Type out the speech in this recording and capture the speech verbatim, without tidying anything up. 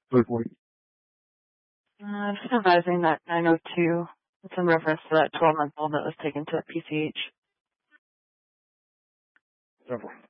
ten forty. Uh, just advising that nine oh two. It's in reference to that twelve-month-old that was taken to a P C H. ten forty.